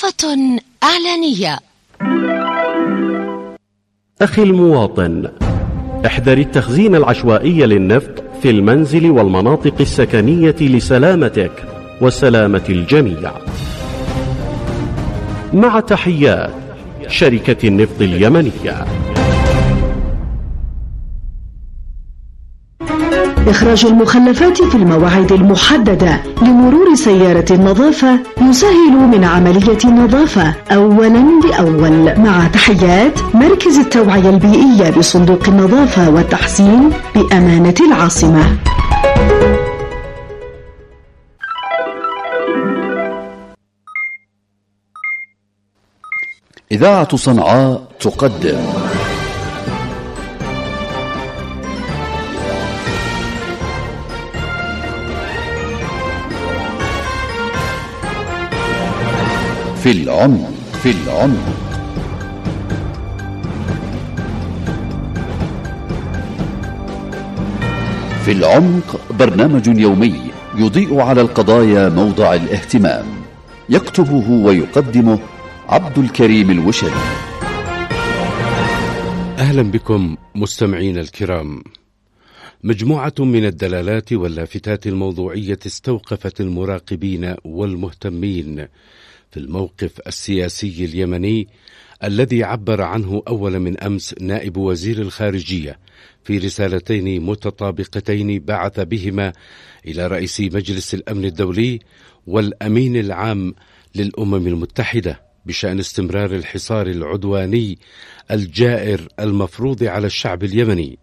وقفة إعلانية. أخي المواطن، احذر التخزين العشوائي للنفط في المنزل والمناطق السكنية لسلامتك وسلامة الجميع. مع تحيات شركة النفط اليمنية. إخراج المخلفات في المواعيد المحددة لمرور سيارة النظافة يسهل من عملية النظافة أولا بأول. مع تحيات مركز التوعية البيئية بصندوق النظافة والتحسين بأمانة العاصمة. إذاعة صنعاء تقدم في العمق. في العمق برنامج يومي يضيء على القضايا موضع الاهتمام، يكتبه ويقدمه عبد الكريم الوشري. أهلا بكم مستمعين الكرام. مجموعة من الدلالات واللافتات الموضوعية استوقفت المراقبين والمهتمين في الموقف السياسي اليمني الذي عبر عنه أول من أمس نائب وزير الخارجية في رسالتين متطابقتين بعث بهما إلى رئيس مجلس الأمن الدولي والأمين العام للأمم المتحدة بشأن استمرار الحصار العدواني الجائر المفروض على الشعب اليمني.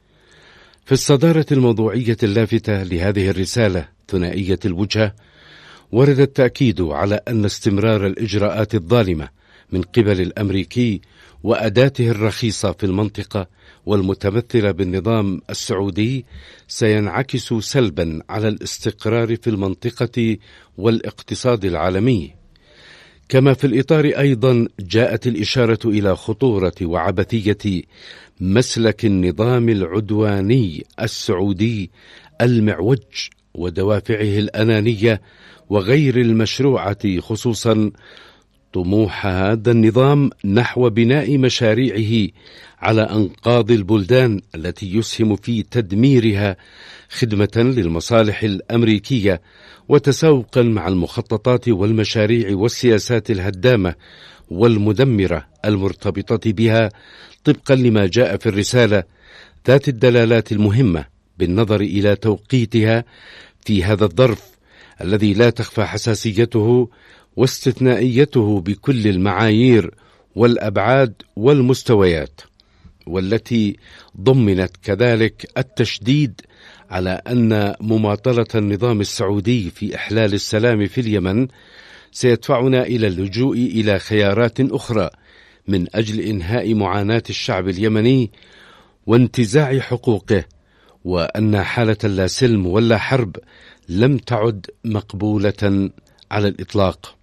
في الصدارة الموضوعية اللافتة لهذه الرسالة ثنائية الوجهة ورد التأكيد على أن استمرار الإجراءات الظالمة من قبل الأمريكي وأداته الرخيصة في المنطقة والمتمثلة بالنظام السعودي سينعكس سلبا على الاستقرار في المنطقة والاقتصاد العالمي. كما في الإطار أيضا جاءت الإشارة إلى خطورة وعبثية مسلك النظام العدواني السعودي المعوج ودوافعه الأنانية وغير المشروعة، خصوصا طموح هذا النظام نحو بناء مشاريعه على أنقاض البلدان التي يسهم في تدميرها خدمة للمصالح الأمريكية وتساوقا مع المخططات والمشاريع والسياسات الهدامة والمدمرة المرتبطة بها، طبقا لما جاء في الرسالة ذات الدلالات المهمة بالنظر إلى توقيتها في هذا الظرف الذي لا تخفى حساسيته واستثنائيته بكل المعايير والأبعاد والمستويات، والتي ضمنت كذلك التشديد على أن مماطلة النظام السعودي في إحلال السلام في اليمن سيدفعنا إلى اللجوء إلى خيارات أخرى من أجل إنهاء معاناة الشعب اليمني وانتزاع حقوقه، وأن حالة لا سلم ولا حرب لم تعد مقبولة على الإطلاق.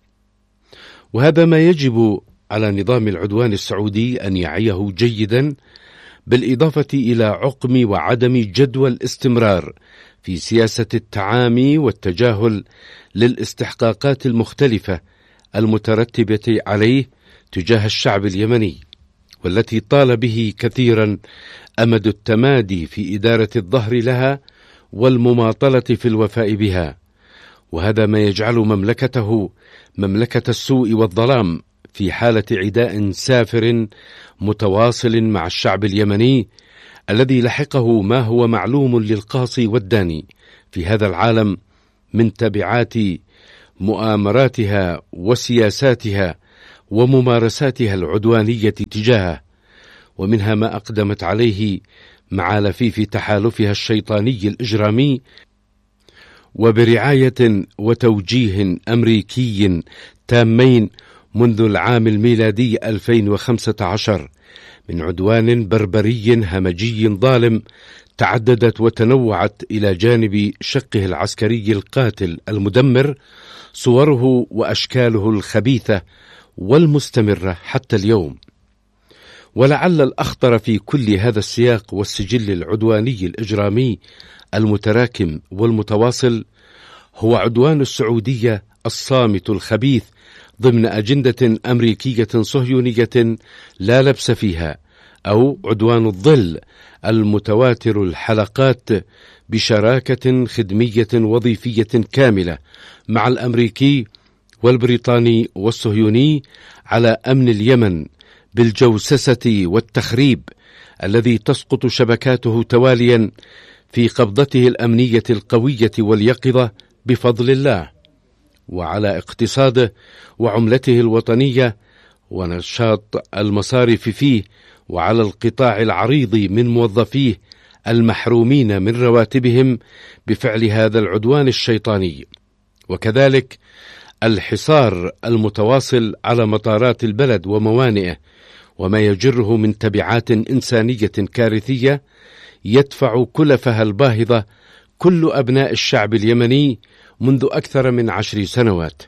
وهذا ما يجب على نظام العدوان السعودي أن يعيه جيدا، بالإضافة إلى عقم وعدم جدوى الاستمرار في سياسة التعامي والتجاهل للاستحقاقات المختلفة المترتبة عليه تجاه الشعب اليمني، والتي طال به كثيرا أمد التمادي في إدارة الظهر لها والمماطلة في الوفاء بها. وهذا ما يجعل مملكته مملكة السوء والظلام في حالة عداء سافر متواصل مع الشعب اليمني الذي لحقه ما هو معلوم للقاصي والداني في هذا العالم من تبعات مؤامراتها وسياساتها وممارساتها العدوانية تجاهه، ومنها ما أقدمت عليه مع لفيف تحالفها الشيطاني الإجرامي وبرعاية وتوجيه أمريكي تامين منذ العام الميلادي 2015 من عدوان بربري همجي ظالم تعددت وتنوعت إلى جانب شقه العسكري القاتل المدمر صوره وأشكاله الخبيثة والمستمرة حتى اليوم. ولعل الأخطر في كل هذا السياق والسجل العدواني الإجرامي المتراكم والمتواصل هو عدوان السعودية الصامت الخبيث ضمن أجندة أمريكية صهيونية لا لبس فيها، أو عدوان الظل المتواتر الحلقات بشراكة خدمية وظيفية كاملة مع الأمريكي والبريطاني والصهيوني على أمن اليمن بالجوسسة والتخريب الذي تسقط شبكاته تواليا في قبضته الأمنية القوية واليقظة بفضل الله، وعلى اقتصاده وعملته الوطنية ونشاط المصارف فيه، وعلى القطاع العريض من موظفيه المحرومين من رواتبهم بفعل هذا العدوان الشيطاني، وكذلك الحصار المتواصل على مطارات البلد وموانئه وما يجره من تبعات إنسانية كارثية يدفع كلفها الباهظة كل أبناء الشعب اليمني منذ أكثر من 10 سنوات.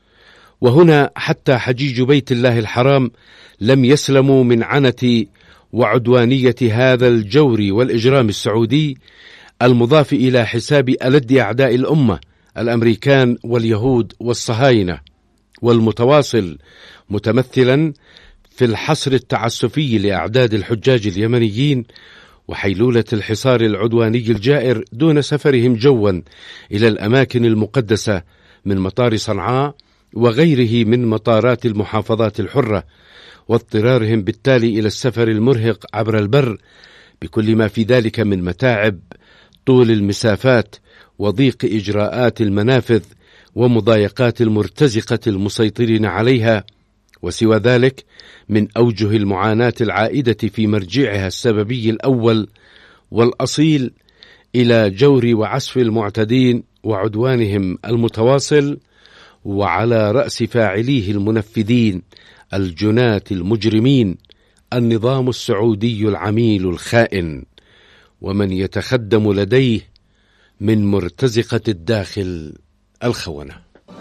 وهنا حتى حجيج بيت الله الحرام لم يسلموا من عنة وعدوانية هذا الجور والإجرام السعودي المضاف إلى حساب ألد أعداء الأمة الأمريكان واليهود والصهاينة، والمتواصل متمثلا في الحصر التعسفي لأعداد الحجاج اليمنيين وحيلولة الحصار العدواني الجائر دون سفرهم جوا إلى الأماكن المقدسة من مطار صنعاء وغيره من مطارات المحافظات الحرة، واضطرارهم بالتالي إلى السفر المرهق عبر البر بكل ما في ذلك من متاعب طول المسافات وضيق إجراءات المنافذ ومضايقات المرتزقة المسيطرين عليها، وسوى ذلك من أوجه المعاناة العائدة في مرجعها السببي الأول والأصيل إلى جور وعسف المعتدين وعدوانهم المتواصل، وعلى رأس فاعليه المنفذين الجناة المجرمين النظام السعودي العميل الخائن ومن يتخدم لديه من مرتزقة الداخل الخونة.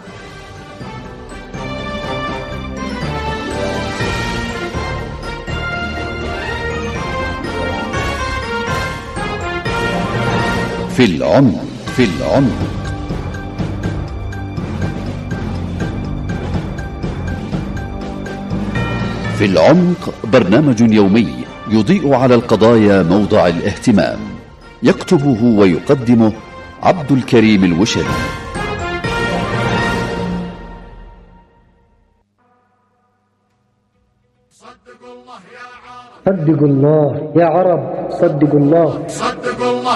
في العمق. في العمق. في العمق برنامج يومي يضيء على القضايا موضع الاهتمام، يكتبه ويقدمه عبد الكريم الوشري. صدقوا الله يا عرب، صدقوا الله.